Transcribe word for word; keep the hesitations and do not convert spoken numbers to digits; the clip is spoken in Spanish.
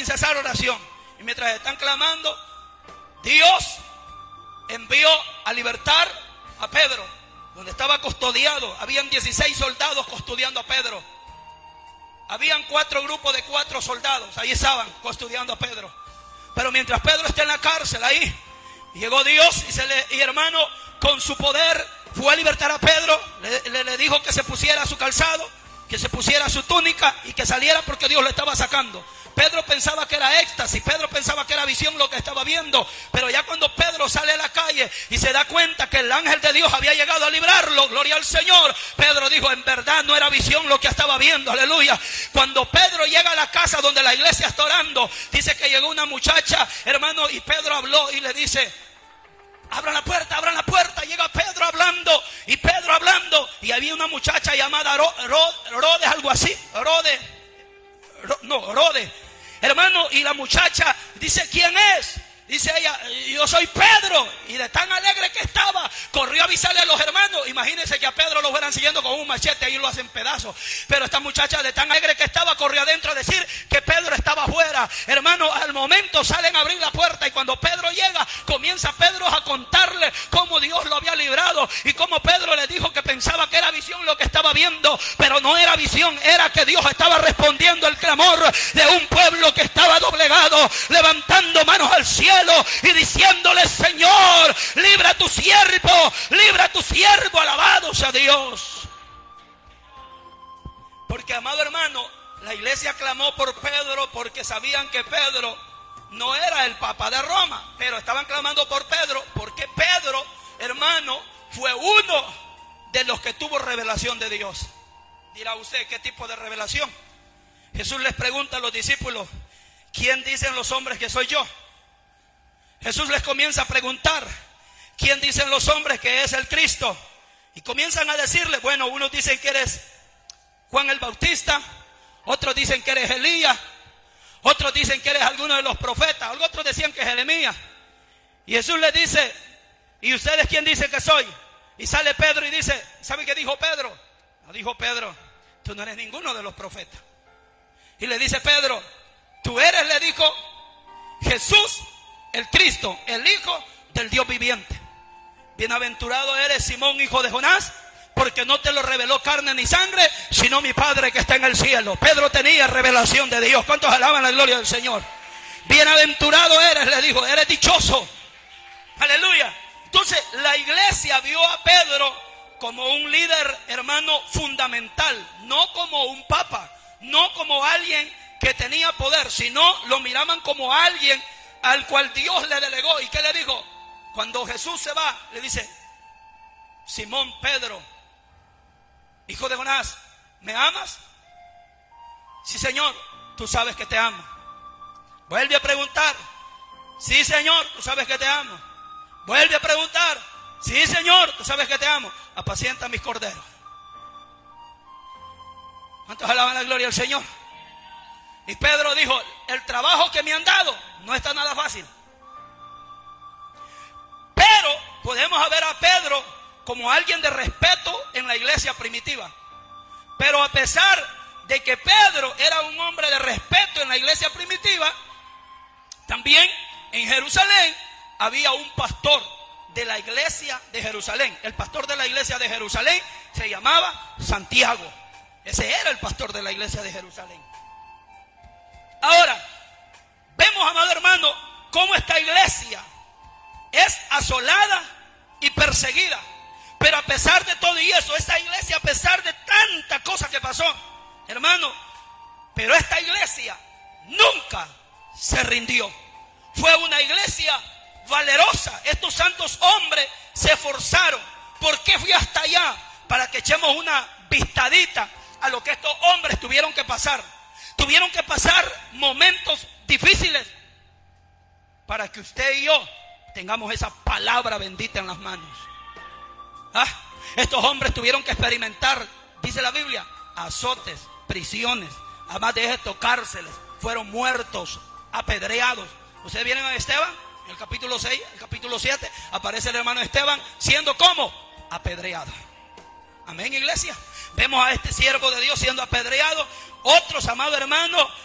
comienza esa oración. Y mientras están clamando, Dios envió a libertar a Pedro, donde estaba custodiado. Habían dieciséis soldados custodiando a Pedro. Habían cuatro grupos de cuatro soldados, ahí estaban custodiando a Pedro. Pero mientras Pedro está en la cárcel, ahí llegó Dios y, se le, y hermano, con su poder fue a libertar a Pedro. Le, le, le dijo que se pusiera su calzado, que se pusiera su túnica y que saliera porque Dios lo estaba sacando. Pedro pensaba que era éxtasis, Pedro pensaba que era visión lo que estaba viendo. Pero ya cuando Pedro sale a la calle y se da cuenta que el ángel de Dios había llegado a librarlo, gloria al Señor, Pedro dijo, en verdad no era visión lo que estaba viendo, aleluya. Cuando Pedro llega a la casa donde la iglesia está orando, dice que llegó una muchacha, hermano, y Pedro habló y le dice, abran la puerta, abran la puerta. Llega Pedro hablando y Pedro hablando y había una muchacha llamada Rode, algo así, Rode, no, Rode, hermano, y la muchacha dice, ¿quién es? Dice ella, yo soy Pedro. Y de tan alegre que estaba, corrió a avisarle a los hermanos. Imagínense que a Pedro lo fueran siguiendo con un machete y lo hacen pedazos. Pero esta muchacha de tan alegre que estaba, corrió adentro a decir que Pedro estaba afuera. Hermano, al momento salen a abrir la puerta. Y cuando Pedro llega, comienza Pedro a contarle cómo Dios lo había librado. Y cómo Pedro le dijo que pensaba que era visión lo que estaba viendo. Pero no era visión, era que Dios estaba respondiendo el clamor de un pueblo que estaba doblegado, levantando manos al cielo y diciéndole, Señor, libra a tu siervo, libra a tu siervo, alabado sea Dios. Porque, amado hermano, la iglesia clamó por Pedro porque sabían que Pedro no era el Papa de Roma, pero estaban clamando por Pedro porque Pedro, hermano, fue uno de los que tuvo revelación de Dios. Dirá usted, ¿qué tipo de revelación? Jesús les pregunta a los discípulos, ¿quién dicen los hombres que soy yo? Jesús les comienza a preguntar, ¿quién dicen los hombres que es el Cristo? Y comienzan a decirle, bueno, unos dicen que eres Juan el Bautista, otros dicen que eres Elías, otros dicen que eres alguno de los profetas, otros decían que es Jeremías. Y Jesús les dice, ¿y ustedes quién dicen que soy? Y sale Pedro y dice, ¿sabe qué dijo Pedro? No dijo Pedro, tú no eres ninguno de los profetas. Y le dice Pedro, tú eres, le dijo, Jesús el Cristo, el Hijo del Dios viviente. Bienaventurado eres, Simón, hijo de Jonás, porque no te lo reveló carne ni sangre, sino mi Padre que está en el cielo. Pedro tenía revelación de Dios. ¿Cuántos alaban la gloria del Señor? Bienaventurado eres, le dijo, eres dichoso. Aleluya. Entonces la iglesia vio a Pedro como un líder, hermano, fundamental, no como un papa, no como alguien que tenía poder, sino lo miraban como alguien al cual Dios le delegó. ¿Y qué le dijo? Cuando Jesús se va, le dice, Simón Pedro, hijo de Jonás, ¿me amas? Sí, Señor, tú sabes que te amo. Vuelve a preguntar, sí, Señor, tú sabes que te amo. Vuelve a preguntar, sí, Señor, tú sabes que te amo. Apacienta mis corderos. ¿Cuántos alaban la gloria al Señor? Y Pedro dijo, el trabajo que me han dado no está nada fácil. Pero podemos ver a Pedro como alguien de respeto en la iglesia primitiva. Pero a pesar de que Pedro era un hombre de respeto en la iglesia primitiva, también en Jerusalén había un pastor de la iglesia de Jerusalén. El pastor de la iglesia de Jerusalén se llamaba Santiago. Ese era el pastor de la iglesia de Jerusalén. Ahora, vemos, amado hermano, cómo esta iglesia es asolada y perseguida. Pero a pesar de todo y eso, esta iglesia, a pesar de tanta cosa que pasó, hermano, pero esta iglesia nunca se rindió. Fue una iglesia valerosa. Estos santos hombres se esforzaron. ¿Por qué fui hasta allá? Para que echemos una vistadita a lo que estos hombres tuvieron que pasar. Tuvieron que pasar momentos difíciles para que usted y yo tengamos esa palabra bendita en las manos. ¿Ah? Estos hombres tuvieron que experimentar, dice la Biblia, azotes, prisiones, además de esto, cárceles, fueron muertos, apedreados. Ustedes vienen a Esteban, en el capítulo seis, el capítulo siete, aparece el hermano Esteban siendo como apedreado. Amén, iglesia. Vemos a este siervo de Dios siendo apedreado. Otros, amados hermanos,